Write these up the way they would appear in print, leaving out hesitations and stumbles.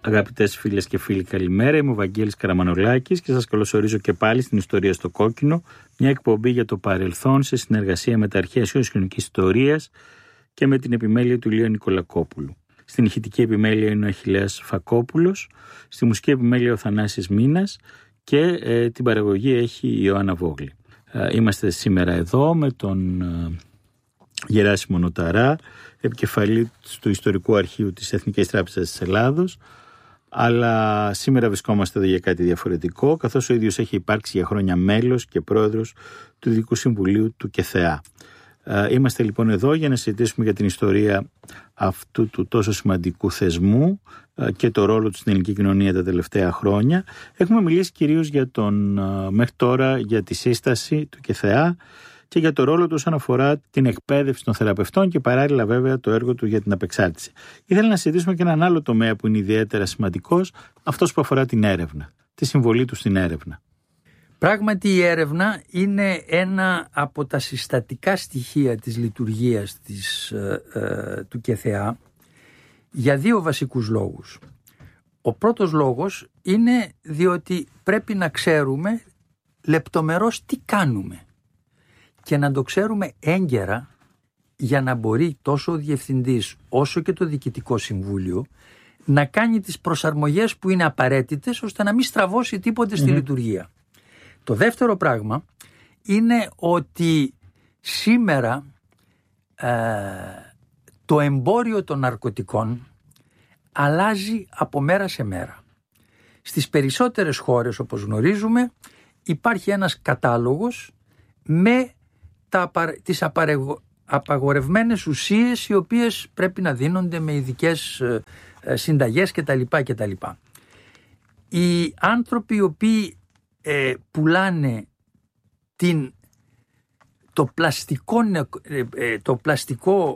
Αγαπητές φίλες και φίλοι, καλημέρα. Είμαι ο Βαγγέλης Καραμανολάκης και σας καλωσορίζω και πάλι στην Ιστορία στο Κόκκινο, μια εκπομπή για το παρελθόν σε συνεργασία με τα Αρχαία Κοινωνικής Ιστορίας και με την επιμέλεια του Ηλία Νικολακόπουλου. Στην ηχητική επιμέλεια είναι ο Αχιλλέας Φακόπουλος, στη μουσική επιμέλεια ο Θανάσης Μίνας και την παραγωγή έχει η Ιωάννα Βόγλη. Είμαστε σήμερα εδώ με τον Γεράσιμο Νοταρά, επικεφαλή του Ιστορικού Αρχείου της Εθνικής Τράπεζας της Ελλάδος, αλλά σήμερα βρισκόμαστε εδώ για κάτι διαφορετικό, καθώς ο ίδιος έχει υπάρξει για χρόνια μέλος και πρόεδρος του Ειδικού Συμβουλίου του ΚΕΘΕΑ. Είμαστε λοιπόν εδώ για να συζητήσουμε για την ιστορία αυτού του τόσο σημαντικού θεσμού και το ρόλο του στην ελληνική κοινωνία τα τελευταία χρόνια. Έχουμε μιλήσει κυρίως για μέχρι τώρα για τη σύσταση του ΚΕΘΕΑ και για το ρόλο του όσον αφορά την εκπαίδευση των θεραπευτών και παράλληλα βέβαια το έργο του για την απεξάρτηση. Ήθελα να συζητήσουμε και έναν άλλο τομέα που είναι ιδιαίτερα σημαντικός, αυτός που αφορά την έρευνα, τη συμβολή του στην έρευνα. Πράγματι η έρευνα είναι ένα από τα συστατικά στοιχεία της λειτουργίας του ΚΕΘΕΑ για δύο βασικούς λόγους. Ο πρώτος λόγος είναι διότι πρέπει να ξέρουμε λεπτομερώς τι κάνουμε και να το ξέρουμε έγκαιρα για να μπορεί τόσο ο Διευθυντής όσο και το Διοικητικό Συμβούλιο να κάνει τις προσαρμογές που είναι απαραίτητες ώστε να μην στραβώσει τίποτε στη λειτουργία. Το δεύτερο πράγμα είναι ότι σήμερα το εμπόριο των ναρκωτικών αλλάζει από μέρα σε μέρα. Στις περισσότερες χώρες, όπως γνωρίζουμε, υπάρχει ένας κατάλογος με τις απαγορευμένες ουσίες οι οποίες πρέπει να δίνονται με ειδικές συνταγές κτλ. Οι άνθρωποι οι οποίοι πουλάνε το πλαστικό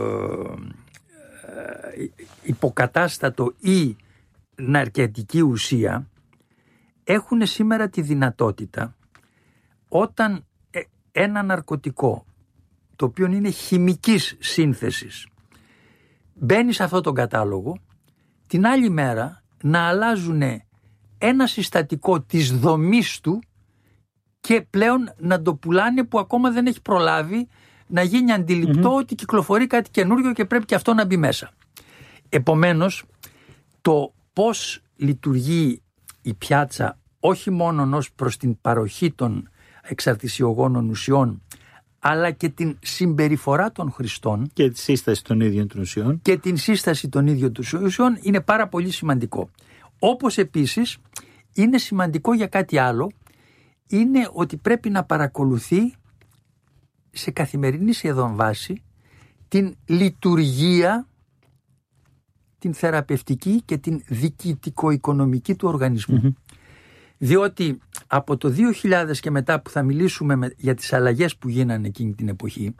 υποκατάστατο ή ναρκωτική ουσία έχουν σήμερα τη δυνατότητα όταν ένα ναρκωτικό το οποίο είναι χημικής σύνθεσης μπαίνει σε αυτόν τον κατάλογο, την άλλη μέρα να αλλάζουν ένα συστατικό της δομής του και πλέον να το πουλάνε που ακόμα δεν έχει προλάβει να γίνει αντιληπτό ότι κυκλοφορεί κάτι καινούργιο και πρέπει και αυτό να μπει μέσα. Επομένως, το πώς λειτουργεί η πιάτσα όχι μόνο ως προς την παροχή των εξαρτησιογόνων ουσιών αλλά και την συμπεριφορά των χρηστών και τη σύσταση των ίδιων των ουσιών και την σύσταση των ίδιων των ουσιών είναι πάρα πολύ σημαντικό. Όπως επίσης είναι σημαντικό για κάτι άλλο, είναι ότι πρέπει να παρακολουθεί σε καθημερινή σχεδόν βάση την λειτουργία, την θεραπευτική και την διοικητικο-οικονομική του οργανισμού. Διότι από το 2000 και μετά που θα μιλήσουμε για τις αλλαγές που γίνανε εκείνη την εποχή,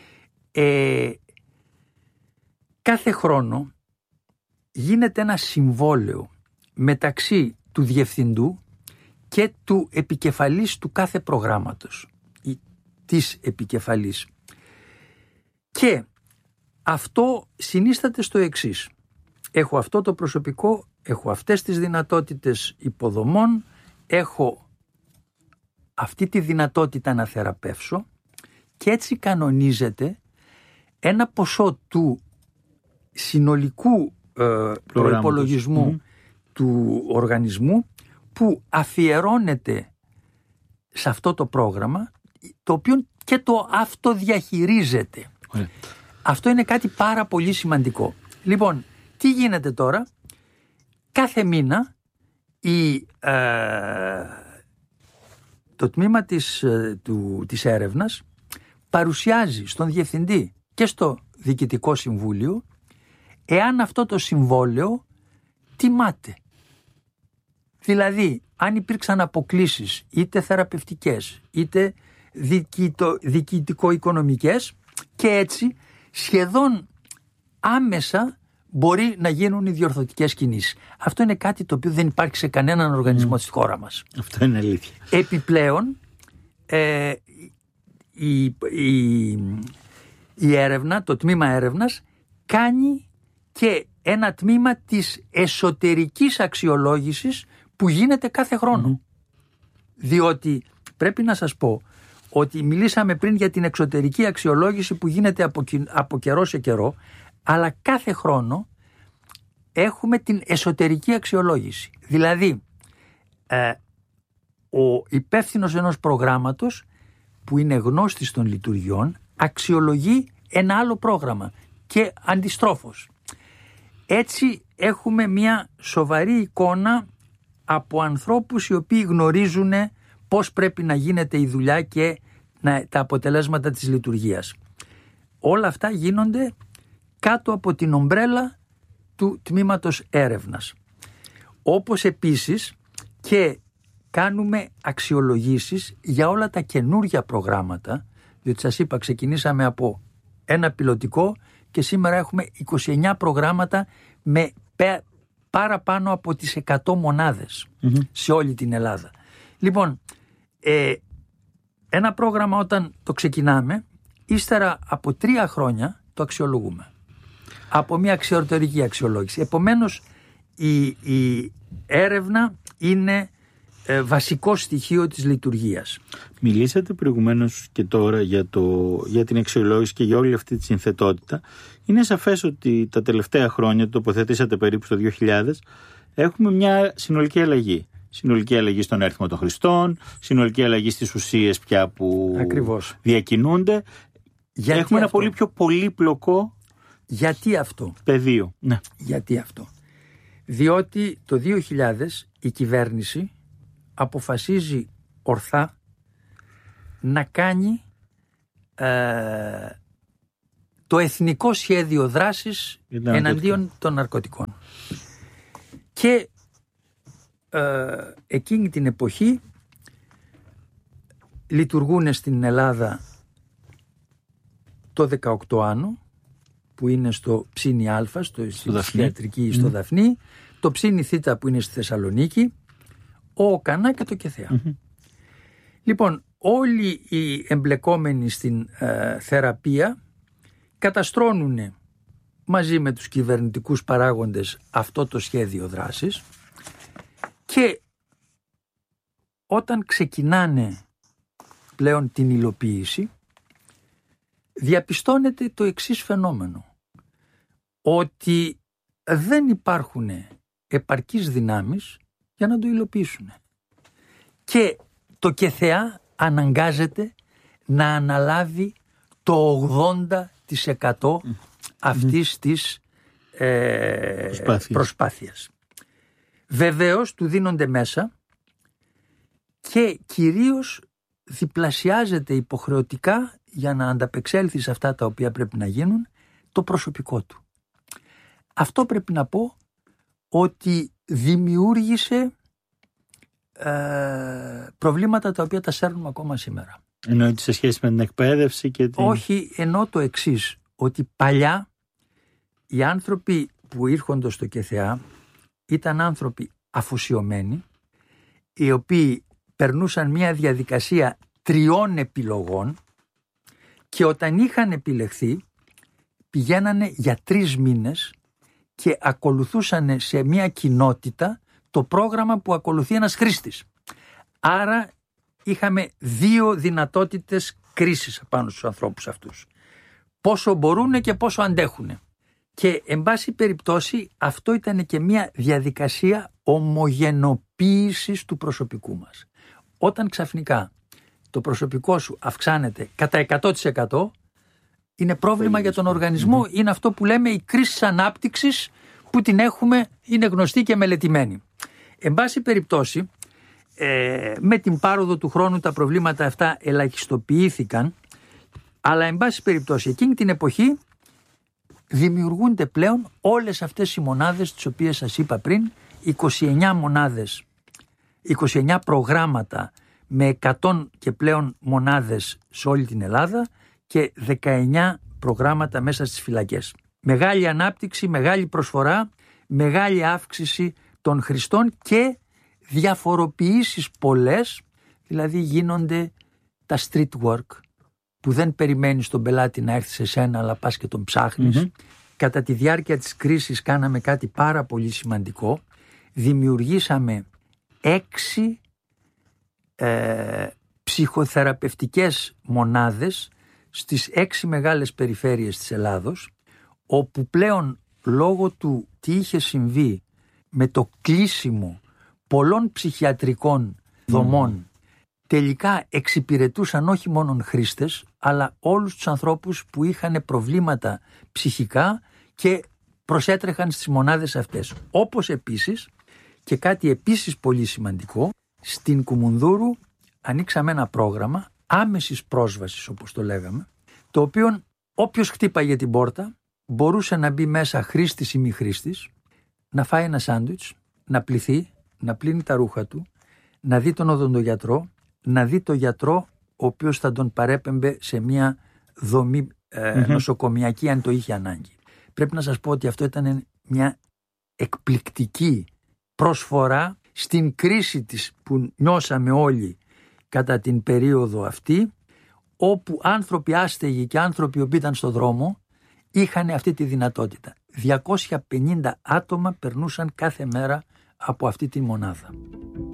κάθε χρόνο γίνεται ένα συμβόλαιο μεταξύ του διευθυντού και του επικεφαλής του κάθε προγράμματος ή της επικεφαλής. Και αυτό συνίσταται στο εξής. Έχω αυτό το προσωπικό, έχω αυτές τις δυνατότητες υποδομών, έχω αυτή τη δυνατότητα να θεραπεύσω και έτσι κανονίζεται ένα ποσό του συνολικού προϋπολογισμού του οργανισμού που αφιερώνεται σε αυτό το πρόγραμμα, το οποίο και το αυτοδιαχειρίζεται. Αυτό είναι κάτι πάρα πολύ σημαντικό. Λοιπόν, τι γίνεται τώρα? Κάθε μήνα το τμήμα της έρευνας παρουσιάζει στον Διευθυντή και στο Διοικητικό Συμβούλιο εάν αυτό το συμβόλαιο τιμάται. Δηλαδή, αν υπήρξαν αποκλίσεις είτε θεραπευτικές είτε διοικητικο-οικονομικές και έτσι σχεδόν άμεσα μπορεί να γίνουν οι διορθωτικές κινήσεις. Αυτό είναι κάτι το οποίο δεν υπάρχει σε κανέναν οργανισμό στη χώρα μας. Αυτό είναι αλήθεια. Επιπλέον, η έρευνα, το τμήμα έρευνας κάνει και ένα τμήμα της εσωτερικής αξιολόγησης που γίνεται κάθε χρόνο. Διότι πρέπει να σας πω ότι μιλήσαμε πριν για την εξωτερική αξιολόγηση που γίνεται από καιρό σε καιρό, αλλά κάθε χρόνο έχουμε την εσωτερική αξιολόγηση. Δηλαδή, ο υπεύθυνος ενός προγράμματος που είναι γνώστης των λειτουργιών αξιολογεί ένα άλλο πρόγραμμα και αντιστρόφως. Έτσι έχουμε μια σοβαρή εικόνα από ανθρώπους οι οποίοι γνωρίζουν πώς πρέπει να γίνεται η δουλειά και τα αποτελέσματα της λειτουργίας. Όλα αυτά γίνονται κάτω από την ομπρέλα του τμήματος έρευνας. Όπως επίσης και κάνουμε αξιολογήσεις για όλα τα καινούργια προγράμματα, διότι σας είπα ξεκινήσαμε από ένα πιλωτικό και σήμερα έχουμε 29 προγράμματα με παραπάνω από τις 100 μονάδες σε όλη την Ελλάδα. Λοιπόν, ένα πρόγραμμα όταν το ξεκινάμε, ύστερα από 3 χρόνια το αξιολογούμε. Από μια εξωτερική αξιολόγηση. Επομένως, η έρευνα είναι βασικό στοιχείο της λειτουργίας. Μιλήσατε προηγουμένως και τώρα για την αξιολόγηση και για όλη αυτή τη συνθετότητα. Είναι σαφές ότι τα τελευταία χρόνια, τοποθετήσατε περίπου στο 2000, έχουμε μια συνολική αλλαγή. Συνολική αλλαγή στον αριθμό των χρηστών, συνολική αλλαγή στις ουσίες πια που ακριβώς διακινούνται. Έχουμε ένα πολύ πιο πολύπλοκο πεδίο. Ναι. Γιατί αυτό? Διότι το 2000 η κυβέρνηση αποφασίζει ορθά να κάνει το εθνικό σχέδιο δράσης εναντίον των ναρκωτικών. Και εκείνη την εποχή λειτουργούν στην Ελλάδα το 18 άνω, που είναι στο Ψήνι Α, στη ψυχιατρική στο Δαφνί, το Ψήνι Θ που είναι στη Θεσσαλονίκη, ο Οκανά και το Κεθέα. Λοιπόν, όλοι οι εμπλεκόμενοι στην θεραπεία καταστρώνουν μαζί με τους κυβερνητικούς παράγοντες αυτό το σχέδιο δράσης και όταν ξεκινάνε πλέον την υλοποίηση διαπιστώνεται το εξής φαινόμενο, ότι δεν υπάρχουν επαρκείς δυνάμεις για να το υλοποιήσουν. Και το ΚΕΘΕΑ αναγκάζεται να αναλάβει το 80% αυτής της προσπάθειας. Βεβαίως του δίνονται μέσα και κυρίως διπλασιάζεται υποχρεωτικά για να ανταπεξέλθει σε αυτά τα οποία πρέπει να γίνουν το προσωπικό του. Αυτό πρέπει να πω ότι δημιούργησε προβλήματα τα οποία τα σέρνουμε ακόμα σήμερα. Εννοείται σε σχέση με την εκπαίδευση και την... Όχι, εννοώ το εξής, ότι παλιά οι άνθρωποι που ήρχονται στο ΚΕΘΕΑ ήταν άνθρωποι αφοσιωμένοι, οι οποίοι περνούσαν μια διαδικασία 3 επιλογών και όταν είχαν επιλεχθεί πηγαίνανε για 3 μήνες και ακολουθούσαν σε μια κοινότητα το πρόγραμμα που ακολουθεί ένας χρήστης. Άρα είχαμε 2 δυνατότητες κρίσης πάνω στους ανθρώπους αυτούς. Πόσο μπορούν και πόσο αντέχουν. Και εν πάση περιπτώσει αυτό ήταν και μια διαδικασία ομογενοποίησης του προσωπικού μας. Όταν ξαφνικά το προσωπικό σου αυξάνεται κατά 100%, είναι πρόβλημα για τον οργανισμό. Είναι αυτό που λέμε η κρίση ανάπτυξης που την έχουμε, είναι γνωστή και μελετημένη. Εν πάση περιπτώσει, με την πάροδο του χρόνου τα προβλήματα αυτά ελαχιστοποιήθηκαν, αλλά εν πάση περιπτώσει εκείνη την εποχή δημιουργούνται πλέον όλες αυτές οι μονάδες τις οποίες σας είπα πριν, 29 μονάδες, 29 προγράμματα με 100 και πλέον μονάδες σε όλη την Ελλάδα και 19 προγράμματα μέσα στις φυλακές. Μεγάλη ανάπτυξη, μεγάλη προσφορά, μεγάλη αύξηση των χρηστών και διαφοροποιήσεις πολλές, δηλαδή γίνονται τα street work που δεν περιμένεις τον πελάτη να έρθει σε σένα αλλά πας και τον ψάχνεις. κατά τη διάρκεια της κρίσης κάναμε κάτι πάρα πολύ σημαντικό. Δημιουργήσαμε 6 ψυχοθεραπευτικές μονάδες στις 6 μεγάλες περιφέρειες της Ελλάδος, όπου πλέον λόγω του τι είχε συμβεί με το κλείσιμο πολλών ψυχιατρικών δομών, τελικά εξυπηρετούσαν όχι μόνο χρήστες, αλλά όλους τους ανθρώπους που είχαν προβλήματα ψυχικά και προσέτρεχαν στις μονάδες αυτές. Όπως επίσης, και κάτι επίσης πολύ σημαντικό, στην Κουμουνδούρου ανοίξαμε ένα πρόγραμμα άμεσης πρόσβασης, όπως το λέγαμε, το οποίο όποιος χτύπαγε την πόρτα μπορούσε να μπει μέσα, χρήστης ή μη χρήστης, να φάει ένα σάντουιτς, να πλυθεί, να πλύνει τα ρούχα του, να δει τον οδοντογιατρό, να δει τον γιατρό ο οποίος θα τον παρέπεμπε σε μια δομή νοσοκομιακή αν το είχε ανάγκη. Πρέπει να σας πω ότι αυτό ήταν μια εκπληκτική προσφορά στην κρίση της που νιώσαμε όλοι κατά την περίοδο αυτή, όπου άνθρωποι άστεγοι και άνθρωποι που ήταν στο δρόμο είχαν αυτή τη δυνατότητα. 250 άτομα περνούσαν κάθε μέρα από αυτή τη μονάδα.